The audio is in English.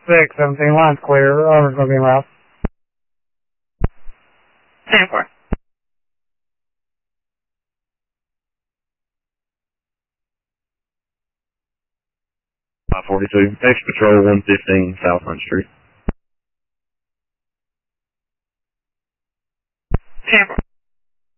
617, line's clear. Owner's going to be in route. 10-4. 542, X Patrol 115 South Front Street. 10-4.